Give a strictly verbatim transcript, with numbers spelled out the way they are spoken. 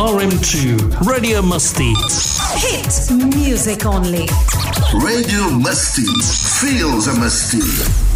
R M two Radio Musti. Hit music only. Radio Musti. Feels a Musti.